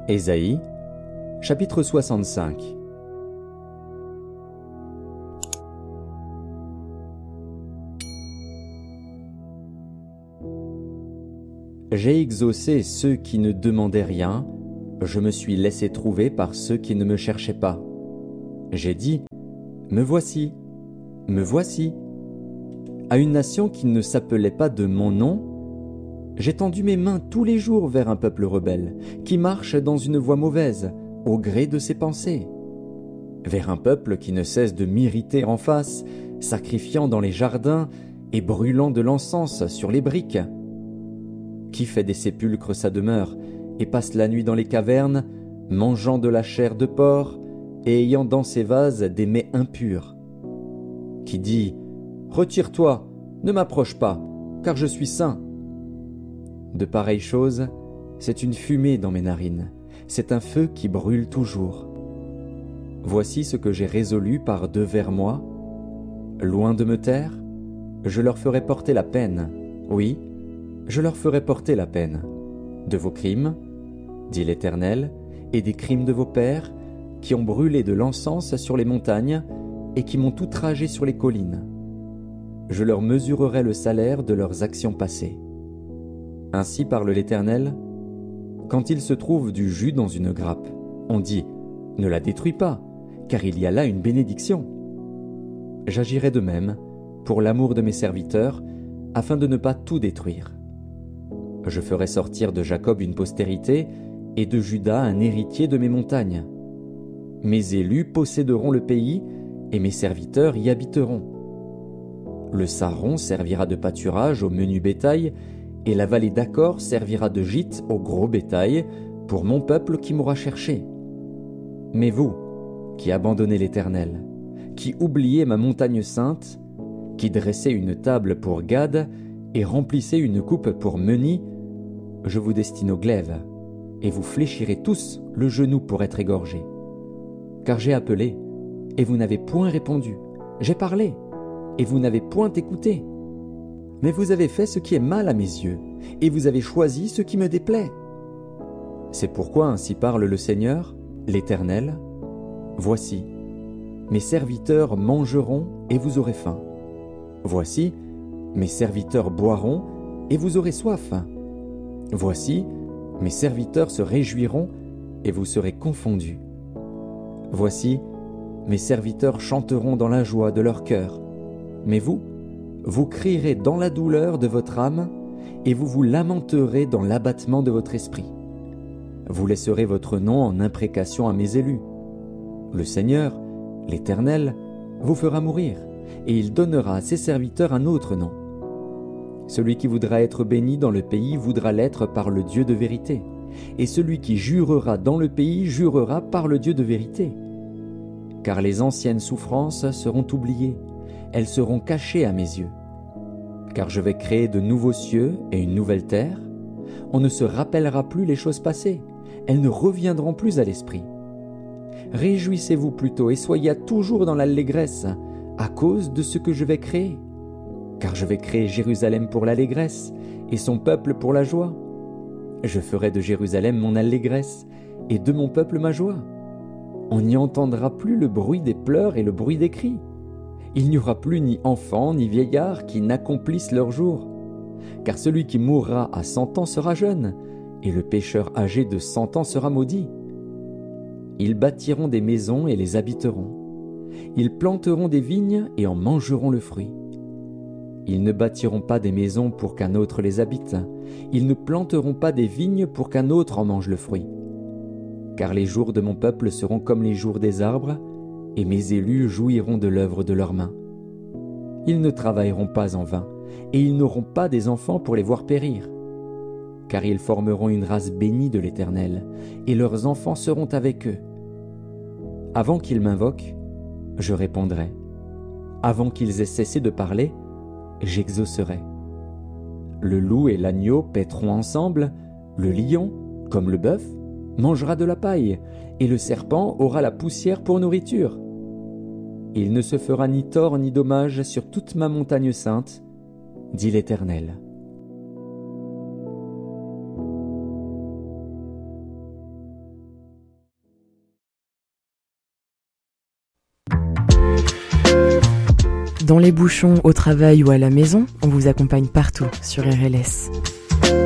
Ésaïe, chapitre 65. J'ai exaucé ceux qui ne demandaient rien, je me suis laissé trouver par ceux qui ne me cherchaient pas. J'ai dit, me voici, me voici. À une nation qui ne s'appelait pas de mon nom, j'ai tendu mes mains tous les jours vers un peuple rebelle, qui marche dans une voie mauvaise, au gré de ses pensées. Vers un peuple qui ne cesse de m'irriter en face, sacrifiant dans les jardins et brûlant de l'encens sur les briques. Qui fait des sépulcres sa demeure, et passe la nuit dans les cavernes, mangeant de la chair de porc, et ayant dans ses vases des mets impurs. Qui dit, « Retire-toi, ne m'approche pas, car je suis saint. » De pareilles choses, c'est une fumée dans mes narines, c'est un feu qui brûle toujours. Voici ce que j'ai résolu par devers moi. Loin de me taire, je leur ferai porter la peine, oui, je leur ferai porter la peine. De vos crimes, dit l'Éternel, et des crimes de vos pères, qui ont brûlé de l'encens sur les montagnes et qui m'ont outragé sur les collines. Je leur mesurerai le salaire de leurs actions passées. Ainsi parle l'Éternel, quand il se trouve du jus dans une grappe, on dit, ne la détruis pas, car il y a là une bénédiction. J'agirai de même, pour l'amour de mes serviteurs, afin de ne pas tout détruire. Je ferai sortir de Jacob une postérité, et de Juda un héritier de mes montagnes. Mes élus posséderont le pays, et mes serviteurs y habiteront. Le Saron servira de pâturage au menu bétail, et la vallée d'Accor servira de gîte au gros bétail, pour mon peuple qui m'aura cherché. Mais vous, qui abandonnez l'Éternel, qui oubliez ma montagne sainte, qui dressez une table pour Gad, et remplissez une coupe pour Meni, je vous destine au glaive, et vous fléchirez tous le genou pour être égorgés. Car j'ai appelé, et vous n'avez point répondu. J'ai parlé, et vous n'avez point écouté. Mais vous avez fait ce qui est mal à mes yeux, et vous avez choisi ce qui me déplaît. C'est pourquoi ainsi parle le Seigneur, l'Éternel. Voici, mes serviteurs mangeront, et vous aurez faim. Voici, mes serviteurs boiront, et vous aurez soif. Voici, mes serviteurs se réjouiront, et vous serez confondus. Voici, mes serviteurs chanteront dans la joie de leur cœur. Mais vous, vous crierez dans la douleur de votre âme, et vous vous lamenterez dans l'abattement de votre esprit. Vous laisserez votre nom en imprécation à mes élus. Le Seigneur, l'Éternel, vous fera mourir, et il donnera à ses serviteurs un autre nom. Celui qui voudra être béni dans le pays voudra l'être par le Dieu de vérité, et celui qui jurera dans le pays jurera par le Dieu de vérité. Car les anciennes souffrances seront oubliées, elles seront cachées à mes yeux. Car je vais créer de nouveaux cieux et une nouvelle terre. On ne se rappellera plus les choses passées, elles ne reviendront plus à l'esprit. Réjouissez-vous plutôt et soyez toujours dans l'allégresse, à cause de ce que je vais créer. Car je vais créer Jérusalem pour l'allégresse, et son peuple pour la joie. Je ferai de Jérusalem mon allégresse, et de mon peuple ma joie. On n'y entendra plus le bruit des pleurs et le bruit des cris. Il n'y aura plus ni enfants ni vieillards qui n'accomplissent leur jour. Car celui qui mourra à 100 ans sera jeune, et le pécheur âgé de 100 ans sera maudit. Ils bâtiront des maisons et les habiteront. Ils planteront des vignes et en mangeront le fruit. Ils ne bâtiront pas des maisons pour qu'un autre les habite. Ils ne planteront pas des vignes pour qu'un autre en mange le fruit. Car les jours de mon peuple seront comme les jours des arbres, et mes élus jouiront de l'œuvre de leurs mains. Ils ne travailleront pas en vain, et ils n'auront pas des enfants pour les voir périr. Car ils formeront une race bénie de l'Éternel, et leurs enfants seront avec eux. Avant qu'ils m'invoquent, je répondrai. Avant qu'ils aient cessé de parler, j'exaucerai. Le loup et l'agneau paîtront ensemble, le lion, comme le bœuf, mangera de la paille, et le serpent aura la poussière pour nourriture. Il ne se fera ni tort ni dommage sur toute ma montagne sainte, dit l'Éternel. Dans les bouchons, au travail ou à la maison, on vous accompagne partout sur RLS.